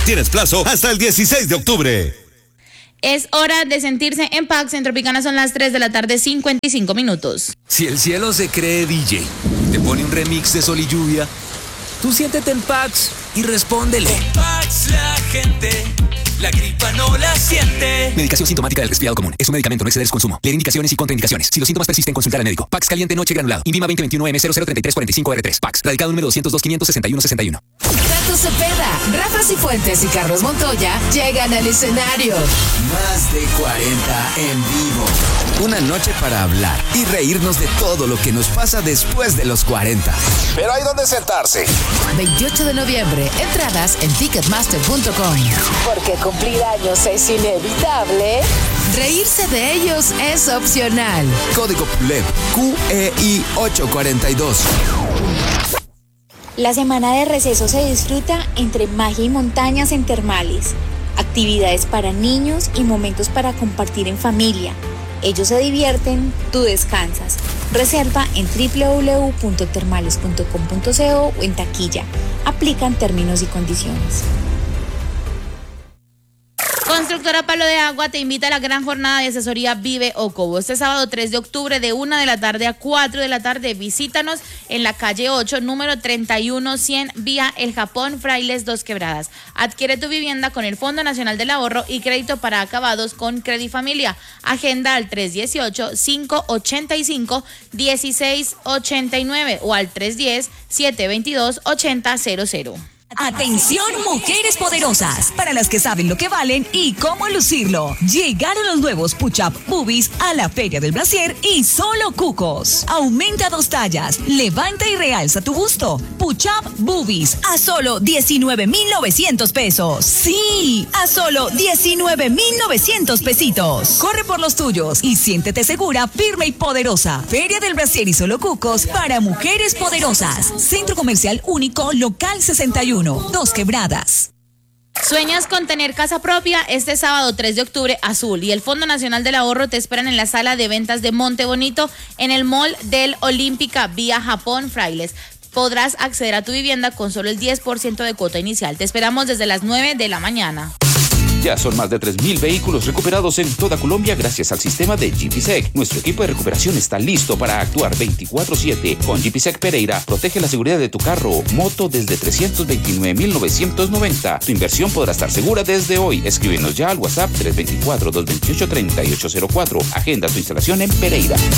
Tienes plazo hasta el 16 de octubre. Es hora de sentirse en Pax. En Tropicana son las 3 de la tarde, 55 minutos. Si el cielo se cree DJ, te pone un remix de Sol y Lluvia, tú siéntete en Pax y respóndele. En Pax la gente, la gripa no la siente. Medicación sintomática del resfriado común. Es un medicamento, no exceder su consumo. Leer indicaciones y contraindicaciones. Si los síntomas persisten, consultar al médico. Pax caliente noche granulado. Invima 2021M003345R3. Pax. Radicado número 202-561-61. Tato Cepeda, Rafa Cifuentes y Carlos Montoya llegan al escenario. Más de 40 en vivo. Una noche para hablar y reírnos de todo lo que nos pasa después de los 40. Pero hay donde sentarse. 28 de noviembre, entradas en ticketmaster.com. Porque cumplir años es inevitable. Reírse de ellos es opcional. Código PULEP QEI 842. La semana de receso se disfruta entre magia y montañas en Termales, actividades para niños y momentos para compartir en familia. Ellos se divierten, tú descansas. Reserva en www.termales.com.co o en taquilla. Aplican términos y condiciones. Constructora Palo de Agua te invita a la gran jornada de asesoría Vive Ocobo. Este sábado 3 de octubre de 1 de la tarde a 4 de la tarde. Visítanos en la calle 8, número 31100, vía El Japón, Frailes, Dos Quebradas. Adquiere tu vivienda con el Fondo Nacional del Ahorro y crédito para acabados con Credifamilia. Agenda al 318-585-1689 o al 310-722-8000. Atención, mujeres poderosas, para las que saben lo que valen y cómo lucirlo. Llegaron los nuevos Push-Up Boobies a la Feria del Brasier y solo cucos. Aumenta 2 tallas, levanta y realza tu busto. Push-Up Boobies a solo 19,900 pesos. Sí, a solo 19,900 pesitos. Corre por los tuyos y siéntete segura, firme y poderosa. Feria del Brasier y solo cucos para mujeres poderosas. Centro Comercial Único, local 61. Dos Quebradas. ¿Sueñas con tener casa propia? Este sábado 3 de octubre, Azul y el Fondo Nacional del Ahorro te esperan en la sala de ventas de Monte Bonito en el Mall del Olímpica vía Japón Frailes. Podrás acceder a tu vivienda con solo el 10% de cuota inicial. Te esperamos desde las 9 de la mañana. Ya son más de 3,000 vehículos recuperados en toda Colombia gracias al sistema de GPSEC. Nuestro equipo de recuperación está listo para actuar 24/7. Con GPSEC Pereira, protege la seguridad de tu carro, moto desde 329,990. Tu inversión podrá estar segura desde hoy. Escríbenos ya al WhatsApp 324-228-3804. Agenda tu instalación en Pereira.